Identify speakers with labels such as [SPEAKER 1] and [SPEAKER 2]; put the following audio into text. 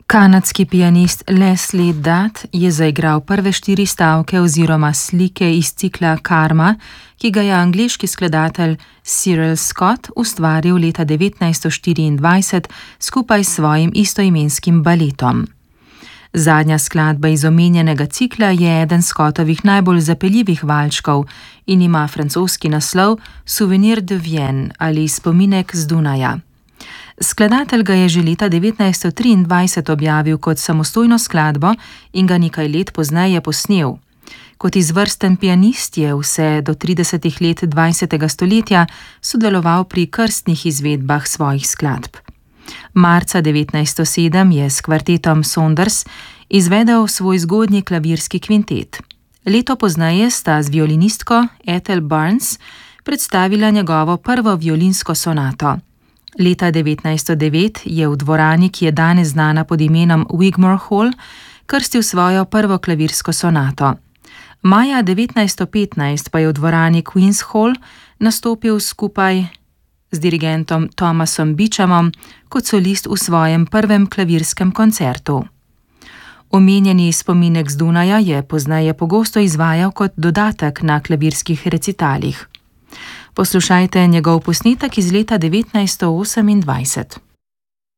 [SPEAKER 1] Kanadski pianist Leslie Dutt je zaigral prve 4 stavke oziroma slike iz cikla Karma, ki ga je angleški skladatelj Cyril Scott ustvaril leta 1924 skupaj s svojim istoimenskim baletom. Zadnja skladba iz omenjenega cikla je eden Scottovih najbolj zapeljivih valčkov in ima francoski naslov Souvenir de Vienne ali spominek z Dunaja. Skladatelj ga je že leta 1923 objavil kot samostojno skladbo in ga nekaj let pozneje posnel. Kot izvrsten pianist je vse do 30. let 20. stoletja sodeloval pri krstnih izvedbah svojih skladb. Marca 1907 je s kvartetom Saunders izvedel svoj zgodnji klavirski kvintet. Leto pozneje sta z violinistko Ethel Burns predstavila njegovo prvo violinsko sonato. Leta 1909 je v dvorani, ki je danes znana pod imenom Wigmore Hall, krstil svojo prvo klavirsko sonato. Maja 1915 pa je v dvorani Queen's Hall nastopil skupaj z dirigentom Thomasom Beechamom kot solist v svojem prvem klavirskem koncertu. Omenjeni spominek z Dunaja je pozneje pogosto izvajal kot dodatek na klavirskih recitalih. Poslušajte njegov posnetek iz leta 1928.